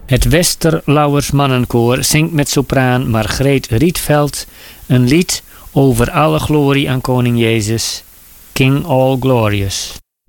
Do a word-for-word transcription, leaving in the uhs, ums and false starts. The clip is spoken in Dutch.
Het Westerlauwers Mannenkoor zingt met sopraan Margreet Rietveld een lied over alle glorie aan Koning Jezus, King All Glorious.